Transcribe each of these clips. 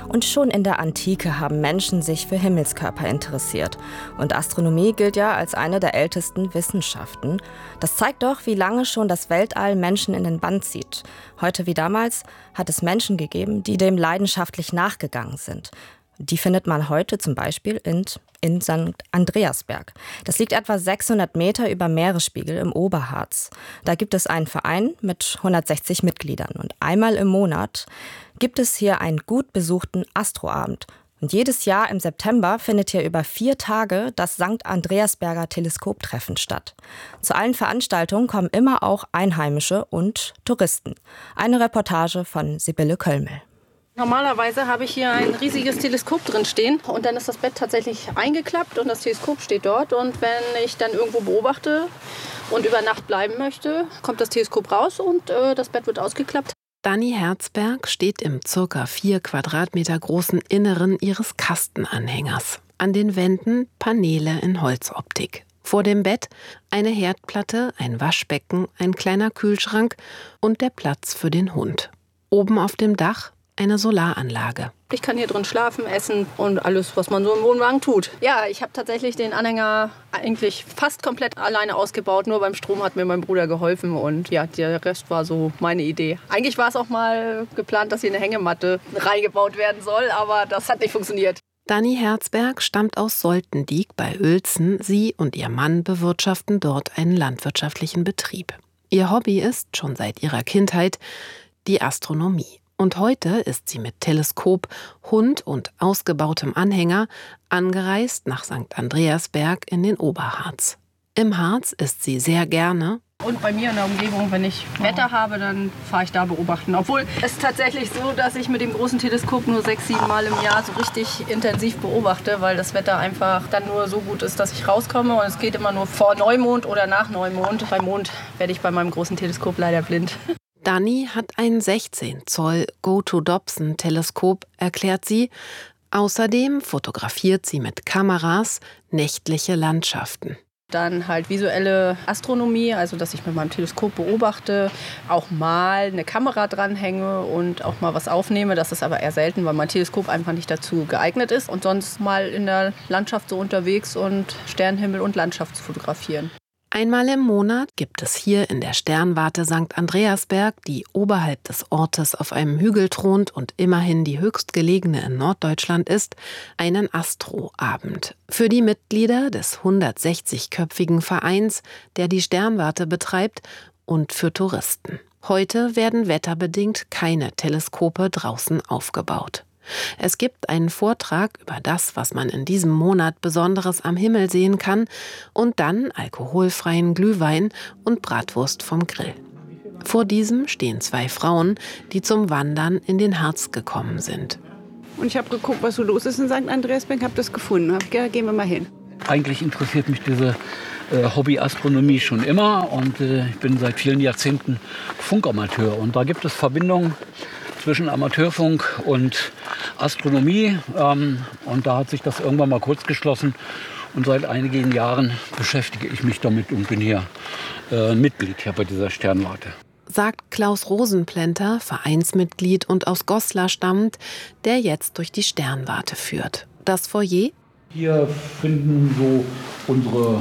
Und schon in der Antike haben Menschen sich für Himmelskörper interessiert. Und Astronomie gilt ja als eine der ältesten Wissenschaften. Das zeigt doch, wie lange schon das Weltall Menschen in den Bann zieht. Heute wie damals hat es Menschen gegeben, die dem leidenschaftlich nachgegangen sind. Die findet man heute zum Beispiel in St. Andreasberg. Das liegt etwa 600 Meter über Meeresspiegel im Oberharz. Da gibt es einen Verein mit 160 Mitgliedern. Und einmal im Monat gibt es hier einen gut besuchten Astroabend. Und jedes Jahr im September findet hier über 4 Tage das St. Andreasberger Teleskoptreffen statt. Zu allen Veranstaltungen kommen immer auch Einheimische und Touristen. Eine Reportage von Sibylle Köllmel. Normalerweise habe ich hier ein riesiges Teleskop drin stehen und dann ist das Bett tatsächlich eingeklappt und das Teleskop steht dort. Und wenn ich dann irgendwo beobachte und über Nacht bleiben möchte, kommt das Teleskop raus und das Bett wird ausgeklappt. Dani Herzberg steht im ca. 4 Quadratmeter großen Inneren ihres Kastenanhängers. An den Wänden Paneele in Holzoptik. Vor dem Bett eine Herdplatte, ein Waschbecken, ein kleiner Kühlschrank und der Platz für den Hund. Oben auf dem Dach eine Solaranlage. Ich kann hier drin schlafen, essen und alles, was man so im Wohnwagen tut. Ja, ich habe tatsächlich den Anhänger eigentlich fast komplett alleine ausgebaut. Nur beim Strom hat mir mein Bruder geholfen und ja, der Rest war so meine Idee. Eigentlich war es auch mal geplant, dass hier eine Hängematte reingebaut werden soll, aber das hat nicht funktioniert. Dani Herzberg stammt aus Soltendiek bei Uelzen. Sie und ihr Mann bewirtschaften dort einen landwirtschaftlichen Betrieb. Ihr Hobby ist, schon seit ihrer Kindheit, die Astronomie. Und heute ist sie mit Teleskop, Hund und ausgebautem Anhänger angereist nach St. Andreasberg in den Oberharz. Im Harz ist sie sehr gerne. Und bei mir in der Umgebung, wenn ich Wetter habe, dann fahre ich da beobachten. Obwohl es ist tatsächlich so, dass ich mit dem großen Teleskop nur 6-7 Mal im Jahr so richtig intensiv beobachte, weil das Wetter einfach dann nur so gut ist, dass ich rauskomme. Und es geht immer nur vor Neumond oder nach Neumond. Beim Mond werde ich bei meinem großen Teleskop leider blind. Dani hat ein 16 Zoll Go-to-Dobson-Teleskop, erklärt sie. Außerdem fotografiert sie mit Kameras nächtliche Landschaften. Dann halt visuelle Astronomie, also dass ich mit meinem Teleskop beobachte, auch mal eine Kamera dranhänge und auch mal was aufnehme. Das ist aber eher selten, weil mein Teleskop einfach nicht dazu geeignet ist. Und sonst mal in der Landschaft so unterwegs und Sternenhimmel und Landschaft zu fotografieren. Einmal im Monat gibt es hier in der Sternwarte St. Andreasberg, die oberhalb des Ortes auf einem Hügel thront und immerhin die höchstgelegene in Norddeutschland ist, einen Astroabend. Für die Mitglieder des 160-köpfigen Vereins, der die Sternwarte betreibt, und für Touristen. Heute werden wetterbedingt keine Teleskope draußen aufgebaut. Es gibt einen Vortrag über das, was man in diesem Monat Besonderes am Himmel sehen kann, und dann alkoholfreien Glühwein und Bratwurst vom Grill. Vor diesem stehen 2 Frauen, die zum Wandern in den Harz gekommen sind. Und ich habe geguckt, was so los ist in St. Andreasberg, habe das gefunden. Hab gedacht, gehen wir mal hin. Eigentlich interessiert mich diese Hobby-Astronomie schon immer und ich bin seit vielen Jahrzehnten Funkamateur. Und da gibt es Verbindungen zwischen Amateurfunk und Astronomie. Und da hat sich das irgendwann mal kurz geschlossen. Und seit einigen Jahren beschäftige ich mich damit und bin hier Mitglied hier bei dieser Sternwarte. Sagt Klaus Rosenplenter, Vereinsmitglied und aus Goslar stammt, der jetzt durch die Sternwarte führt. Das Foyer? Hier finden so unsere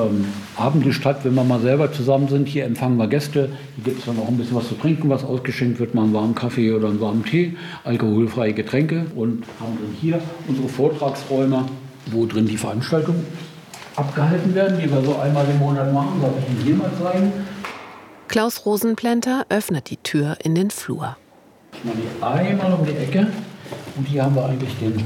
Abende statt, wenn wir mal selber zusammen sind. Hier empfangen wir Gäste. Hier gibt es dann auch ein bisschen was zu trinken, was ausgeschenkt wird, mal einen warmen Kaffee oder einen warmen Tee, alkoholfreie Getränke. Und haben dann hier unsere Vortragsräume, wo drin die Veranstaltungen abgehalten werden, die wir so einmal im Monat machen. Soll ich Ihnen hier mal zeigen? Klaus Rosenplenter öffnet die Tür in den Flur. Ich mache die einmal um die Ecke und hier haben wir eigentlich den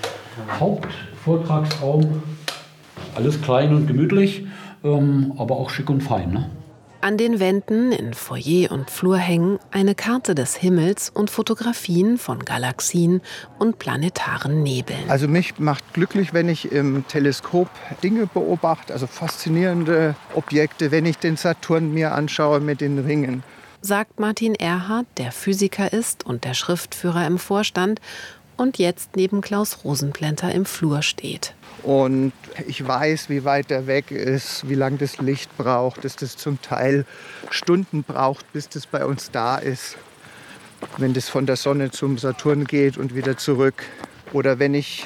Hauptvortragsraum. Alles klein und gemütlich, aber auch schick und fein, ne? An den Wänden in Foyer und Flur hängen eine Karte des Himmels und Fotografien von Galaxien und planetaren Nebeln. Also mich macht glücklich, wenn ich im Teleskop Dinge beobachte, also faszinierende Objekte, wenn ich den Saturn mir anschaue mit den Ringen. Sagt Martin Erhardt, der Physiker ist und der Schriftführer im Vorstand und jetzt neben Klaus Rosenplenter im Flur steht. Und ich weiß, wie weit er weg ist, wie lange das Licht braucht, dass das zum Teil Stunden braucht, bis das bei uns da ist. wenn das von der Sonne zum Saturn geht und wieder zurück. Oder wenn ich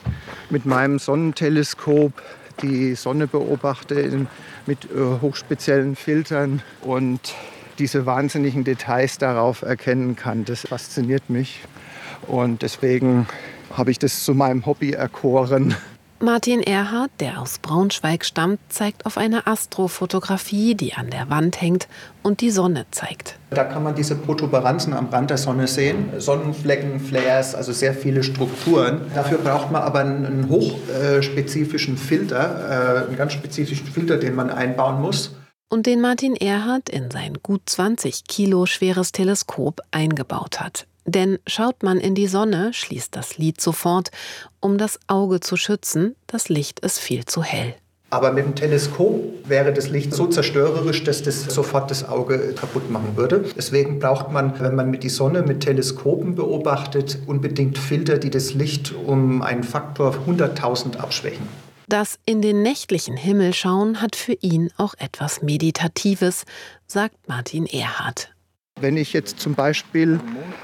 mit meinem Sonnenteleskop die Sonne beobachte mit hochspeziellen Filtern und diese wahnsinnigen Details darauf erkennen kann. Das fasziniert mich und deswegen habe ich das zu meinem Hobby erkoren. Martin Erhardt, der aus Braunschweig stammt, zeigt auf eine Astrofotografie, die an der Wand hängt und die Sonne zeigt. Da kann man diese Protuberanzen am Rand der Sonne sehen. Sonnenflecken, Flares, also sehr viele Strukturen. Dafür braucht man aber einen hochspezifischen Filter, einen ganz spezifischen Filter, den man einbauen muss. Und den Martin Erhardt in sein gut 20 Kilo schweres Teleskop eingebaut hat. Denn schaut man in die Sonne, schließt das Lied sofort, um das Auge zu schützen, das Licht ist viel zu hell. Aber mit dem Teleskop wäre das Licht so zerstörerisch, dass das sofort das Auge kaputt machen würde. Deswegen braucht man, wenn man die Sonne mit Teleskopen beobachtet, unbedingt Filter, die das Licht um einen Faktor 100.000 abschwächen. Das in den nächtlichen Himmel schauen hat für ihn auch etwas Meditatives, sagt Martin Erhardt. Wenn ich jetzt zum Beispiel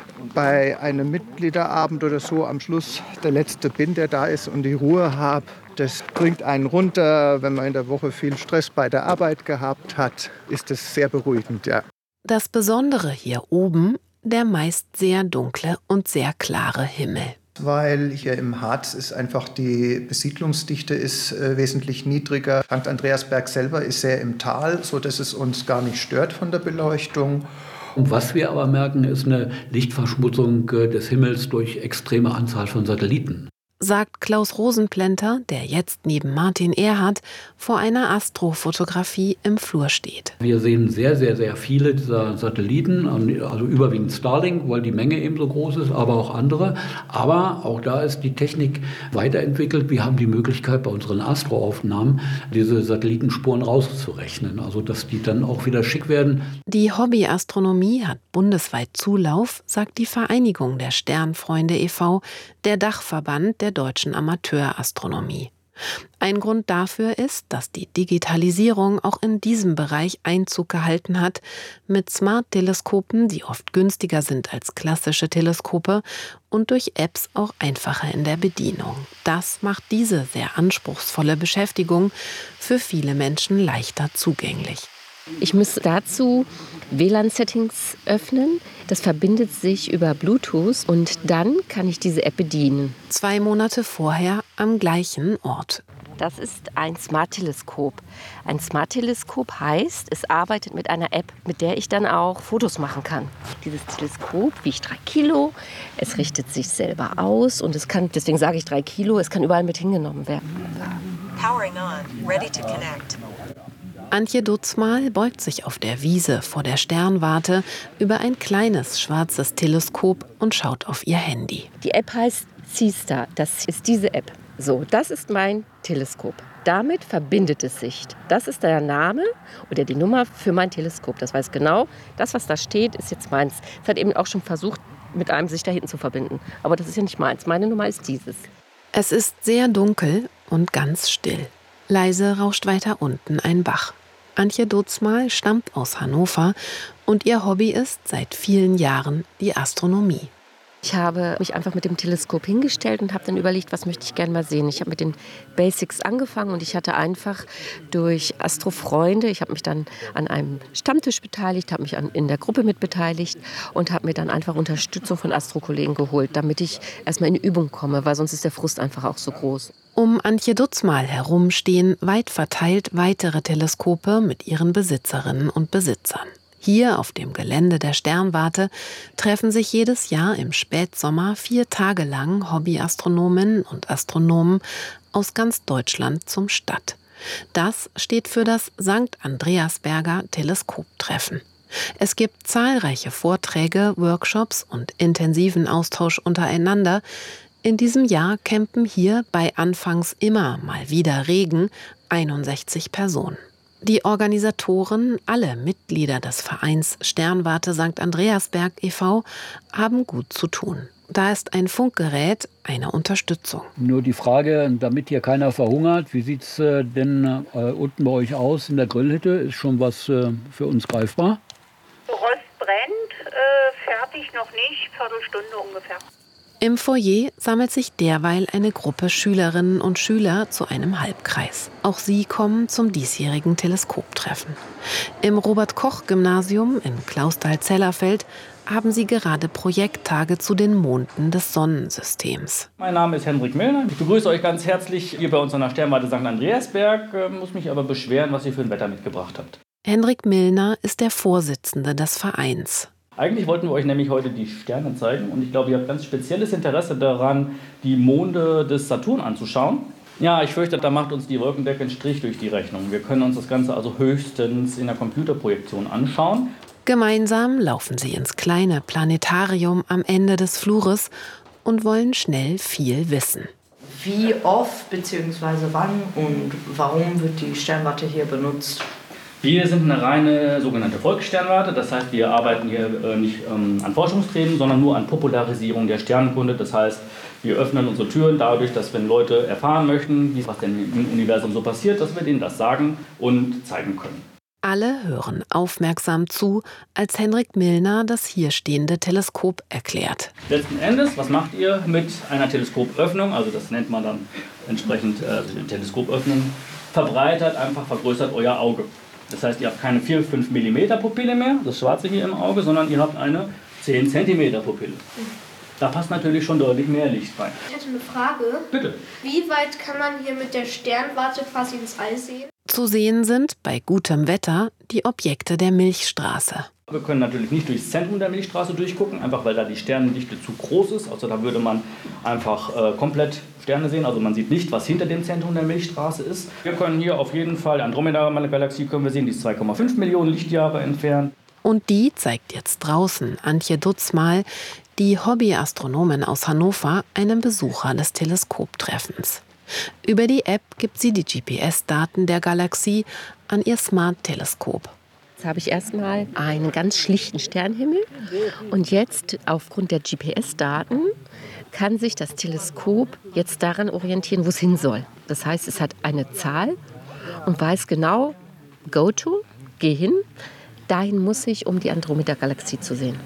bei einem Mitgliederabend oder so am Schluss der Letzte bin, der da ist und die Ruhe habe, das bringt einen runter. Wenn man in der Woche viel Stress bei der Arbeit gehabt hat, ist das sehr beruhigend, ja. Das Besondere hier oben, der meist sehr dunkle und sehr klare Himmel. Weil hier im Harz ist einfach die Besiedlungsdichte ist wesentlich niedriger. St. Andreasberg selber ist sehr im Tal, sodass es uns gar nicht stört von der Beleuchtung. Und was wir aber merken, ist eine Lichtverschmutzung des Himmels durch extreme Anzahl von Satelliten. Sagt Klaus Rosenplenter, der jetzt neben Martin Erhardt vor einer Astrofotografie im Flur steht. Wir sehen sehr, sehr, sehr viele dieser Satelliten, also überwiegend Starlink, weil die Menge eben so groß ist, aber auch andere. Aber auch da ist die Technik weiterentwickelt. Wir haben die Möglichkeit, bei unseren Astroaufnahmen diese Satellitenspuren rauszurechnen, also dass die dann auch wieder schick werden. Die Hobbyastronomie hat bundesweit Zulauf, sagt die Vereinigung der Sternfreunde e.V., der Dachverband der deutschen Amateurastronomie. Ein Grund dafür ist, dass die Digitalisierung auch in diesem Bereich Einzug gehalten hat, mit Smart-Teleskopen, die oft günstiger sind als klassische Teleskope und durch Apps auch einfacher in der Bedienung. Das macht diese sehr anspruchsvolle Beschäftigung für viele Menschen leichter zugänglich. Ich muss dazu WLAN-Settings öffnen. Das verbindet sich über Bluetooth und dann kann ich diese App bedienen. 2 Monate vorher am gleichen Ort. Das ist ein Smart-Teleskop. Ein Smart-Teleskop heißt, es arbeitet mit einer App, mit der ich dann auch Fotos machen kann. Dieses Teleskop wiegt 3 Kilo, es richtet sich selber aus und es kann, deswegen sage ich 3 Kilo, es kann überall mit hingenommen werden. Powering on, ready to connect. Antje Dutzmal beugt sich auf der Wiese vor der Sternwarte über ein kleines schwarzes Teleskop und schaut auf ihr Handy. Die App heißt Seastar, das ist diese App. So, das ist mein Teleskop. Damit verbindet es sich. Das ist der Name oder die Nummer für mein Teleskop. Das weiß genau, das, was da steht, ist jetzt meins. Es hat eben auch schon versucht, mit einem sich da hinten zu verbinden. Aber das ist ja nicht meins. Meine Nummer ist dieses. Es ist sehr dunkel und ganz still. Leise rauscht weiter unten ein Bach. Antje Dutzmal stammt aus Hannover und ihr Hobby ist seit vielen Jahren die Astronomie. Ich habe mich einfach mit dem Teleskop hingestellt und habe dann überlegt, was möchte ich gerne mal sehen. Ich habe mit den Basics angefangen und ich hatte einfach durch Astrofreunde, ich habe mich dann an einem Stammtisch beteiligt, habe mich in der Gruppe mit beteiligt und habe mir dann einfach Unterstützung von Astrokollegen geholt, damit ich erstmal in die Übung komme, weil sonst ist der Frust einfach auch so groß. Um Antje Dutzmal herum stehen weit verteilt weitere Teleskope mit ihren Besitzerinnen und Besitzern. Hier auf dem Gelände der Sternwarte treffen sich jedes Jahr im Spätsommer 4 Tage lang Hobbyastronominnen und Astronomen aus ganz Deutschland zum Start. Das steht für das St. Andreasberger Teleskoptreffen. Es gibt zahlreiche Vorträge, Workshops und intensiven Austausch untereinander. In diesem Jahr campen hier bei anfangs immer mal wieder Regen 61 Personen. Die Organisatoren, alle Mitglieder des Vereins Sternwarte St. Andreasberg e.V., haben gut zu tun. Da ist ein Funkgerät eine Unterstützung. Nur die Frage, damit hier keiner verhungert, wie sieht es denn unten bei euch aus in der Grillhütte? Ist schon was für uns greifbar? Rost brennt, fertig noch nicht. Viertelstunde ungefähr. Im Foyer sammelt sich derweil eine Gruppe Schülerinnen und Schüler zu einem Halbkreis. Auch sie kommen zum diesjährigen Teleskoptreffen. Im Robert-Koch-Gymnasium in Clausthal-Zellerfeld haben sie gerade Projekttage zu den Monden des Sonnensystems. Mein Name ist Hendrik Milner. Ich begrüße euch ganz herzlich hier bei uns an der Sternwarte St. Andreasberg. Muss mich aber beschweren, was ihr für ein Wetter mitgebracht habt. Hendrik Milner ist der Vorsitzende des Vereins. Eigentlich wollten wir euch nämlich heute die Sterne zeigen und ich glaube, ihr habt ganz spezielles Interesse daran, die Monde des Saturn anzuschauen. Ja, ich fürchte, da macht uns die Wolkendecke einen Strich durch die Rechnung. Wir können uns das Ganze also höchstens in der Computerprojektion anschauen. Gemeinsam laufen sie ins kleine Planetarium am Ende des Flures und wollen schnell viel wissen. Wie oft bzw. wann und warum wird die Sternwarte hier benutzt? Wir sind eine reine sogenannte Volkssternwarte. Das heißt, wir arbeiten hier nicht an Forschungsthemen, sondern nur an Popularisierung der Sternenkunde. Das heißt, wir öffnen unsere Türen dadurch, dass wenn Leute erfahren möchten, was denn im Universum so passiert, dass wir denen das sagen und zeigen können. Alle hören aufmerksam zu, als Hendrik Milner das hier stehende Teleskop erklärt. Letzten Endes, was macht ihr mit einer Teleskopöffnung? Also das nennt man dann entsprechend Teleskopöffnung. Verbreitert, einfach vergrößert euer Auge. Das heißt, ihr habt keine 4-5 mm Pupille mehr, das Schwarze hier im Auge, sondern ihr habt eine 10 cm Pupille. Da passt natürlich schon deutlich mehr Licht rein. Ich hätte eine Frage. Bitte. Wie weit kann man hier mit der Sternwarte quasi ins All sehen? Zu sehen sind bei gutem Wetter die Objekte der Milchstraße. Wir können natürlich nicht durchs Zentrum der Milchstraße durchgucken, einfach weil da die Sternendichte zu groß ist. Also da würde man einfach komplett Sterne sehen. Also man sieht nicht, was hinter dem Zentrum der Milchstraße ist. Wir können hier auf jeden Fall Andromeda-Galaxie können wir sehen, die ist 2,5 Millionen Lichtjahre entfernt. Und die zeigt jetzt draußen Antje Dutzmal, die Hobbyastronomin aus Hannover, einem Besucher des Teleskoptreffens. Über die App gibt sie die GPS-Daten der Galaxie an ihr Smart-Teleskop. Jetzt habe ich erstmal einen ganz schlichten Sternenhimmel und jetzt aufgrund der GPS-Daten kann sich das Teleskop jetzt daran orientieren, wo es hin soll. Das heißt, es hat eine Zahl und weiß genau, go to, geh hin, dahin muss ich, um die Andromeda-Galaxie zu sehen.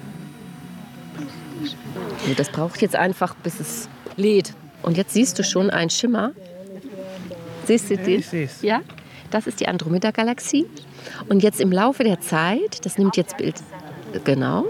Und das braucht jetzt einfach, bis es lädt. Und jetzt siehst du schon einen Schimmer. Siehst du den? Ja, das ist die Andromeda-Galaxie. Und jetzt im Laufe der Zeit, das nimmt jetzt Bild, genau.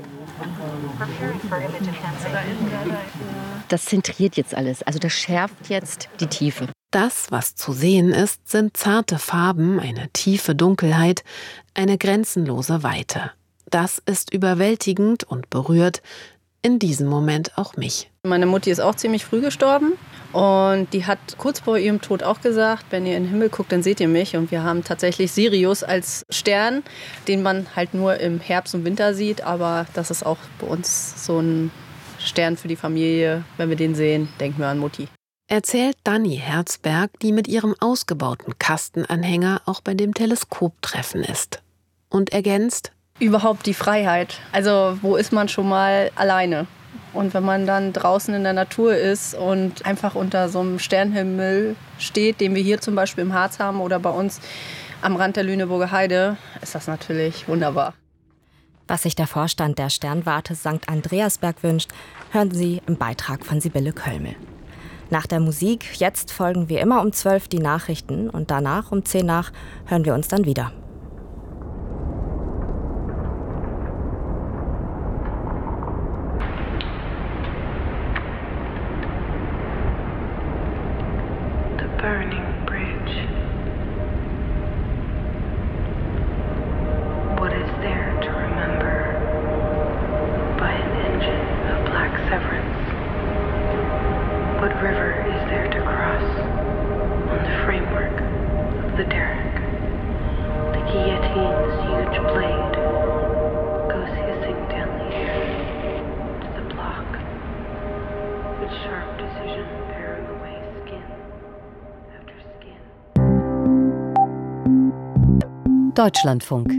Das zentriert jetzt alles, also das schärft jetzt die Tiefe. Das, was zu sehen ist, sind zarte Farben, eine tiefe Dunkelheit, eine grenzenlose Weite. Das ist überwältigend und berührt in diesem Moment auch mich. Meine Mutti ist auch ziemlich früh gestorben und die hat kurz vor ihrem Tod auch gesagt, wenn ihr in den Himmel guckt, dann seht ihr mich. Und wir haben tatsächlich Sirius als Stern, den man halt nur im Herbst und Winter sieht. Aber das ist auch bei uns so ein Stern für die Familie. Wenn wir den sehen, denken wir an Mutti. Erzählt Dani Herzberg, die mit ihrem ausgebauten Kastenanhänger auch bei dem Teleskoptreffen ist. Und ergänzt: Überhaupt die Freiheit. Also wo ist man schon mal alleine? Und wenn man dann draußen in der Natur ist und einfach unter so einem Sternenhimmel steht, den wir hier zum Beispiel im Harz haben oder bei uns am Rand der Lüneburger Heide, ist das natürlich wunderbar. Was sich der Vorstand der Sternwarte St. Andreasberg wünscht, hören Sie im Beitrag von Sibylle Kölmel. Nach der Musik, jetzt folgen wie immer um 12 die Nachrichten und danach um 10 nach hören wir uns dann wieder. Deutschlandfunk.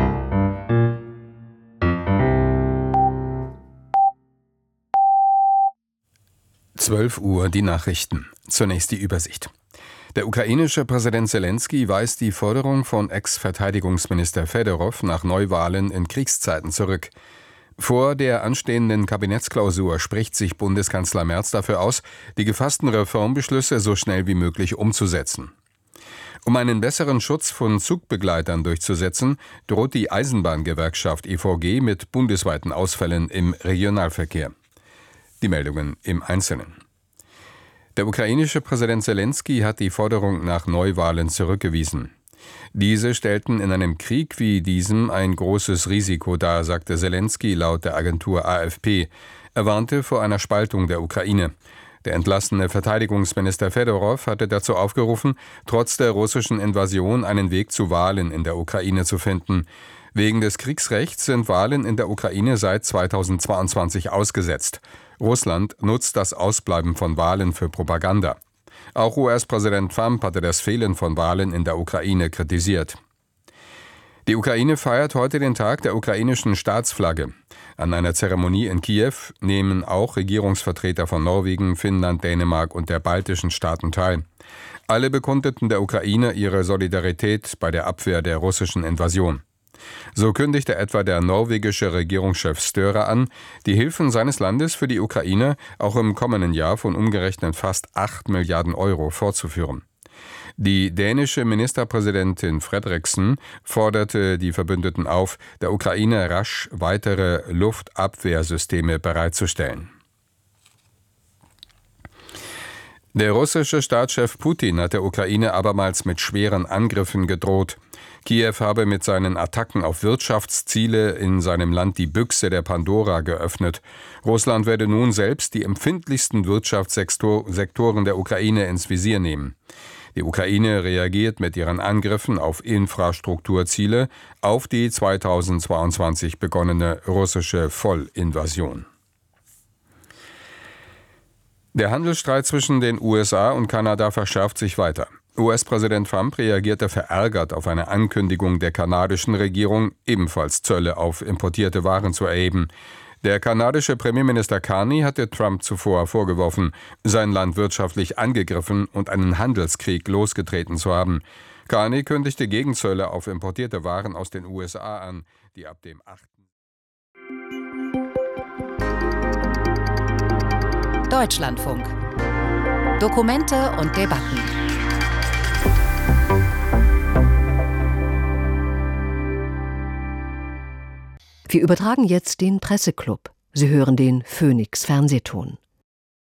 Uhr die Nachrichten. Zunächst die Übersicht. Der ukrainische Präsident Selenskyj weist die Forderung von Ex-Verteidigungsminister Fedorow nach Neuwahlen in Kriegszeiten zurück. Vor der anstehenden Kabinettsklausur spricht sich Bundeskanzler Merz dafür aus, die gefassten Reformbeschlüsse so schnell wie möglich umzusetzen. Um einen besseren Schutz von Zugbegleitern durchzusetzen, droht die Eisenbahngewerkschaft EVG mit bundesweiten Ausfällen im Regionalverkehr. Die Meldungen im Einzelnen. Der ukrainische Präsident Selenskyj hat die Forderung nach Neuwahlen zurückgewiesen. Diese stellten in einem Krieg wie diesem ein großes Risiko dar, sagte Selenskyj laut der Agentur AFP. Er warnte vor einer Spaltung der Ukraine. Der entlassene Verteidigungsminister Fedorow hatte dazu aufgerufen, trotz der russischen Invasion einen Weg zu Wahlen in der Ukraine zu finden. Wegen des Kriegsrechts sind Wahlen in der Ukraine seit 2022 ausgesetzt. Russland nutzt das Ausbleiben von Wahlen für Propaganda. Auch US-Präsident Trump hatte das Fehlen von Wahlen in der Ukraine kritisiert. Die Ukraine feiert heute den Tag der ukrainischen Staatsflagge. An einer Zeremonie in Kiew nehmen auch Regierungsvertreter von Norwegen, Finnland, Dänemark und der baltischen Staaten teil. Alle bekundeten der Ukraine ihre Solidarität bei der Abwehr der russischen Invasion. So kündigte etwa der norwegische Regierungschef Støre an, die Hilfen seines Landes für die Ukraine auch im kommenden Jahr von umgerechnet fast 8 Milliarden Euro fortzuführen. Die dänische Ministerpräsidentin Frederiksen forderte die Verbündeten auf, der Ukraine rasch weitere Luftabwehrsysteme bereitzustellen. Der russische Staatschef Putin hat der Ukraine abermals mit schweren Angriffen gedroht. Kiew habe mit seinen Attacken auf Wirtschaftsziele in seinem Land die Büchse der Pandora geöffnet. Russland werde nun selbst die empfindlichsten Wirtschaftssektoren der Ukraine ins Visier nehmen. Die Ukraine reagiert mit ihren Angriffen auf Infrastrukturziele auf die 2022 begonnene russische Vollinvasion. Der Handelsstreit zwischen den USA und Kanada verschärft sich weiter. US-Präsident Trump reagierte verärgert auf eine Ankündigung der kanadischen Regierung, ebenfalls Zölle auf importierte Waren zu erheben. Der kanadische Premierminister Carney hatte Trump zuvor vorgeworfen, sein Land wirtschaftlich angegriffen und einen Handelskrieg losgetreten zu haben. Carney kündigte Gegenzölle auf importierte Waren aus den USA an, die ab dem 8. Deutschlandfunk. Dokumente und Debatten. Wir übertragen jetzt den Presseclub. Sie hören den Phoenix Fernsehton.